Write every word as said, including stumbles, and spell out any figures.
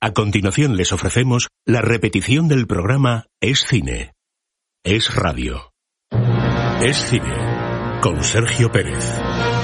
A continuación les ofrecemos la repetición del programa Es Cine, Es Radio. Es Cine, con Sergio Pérez.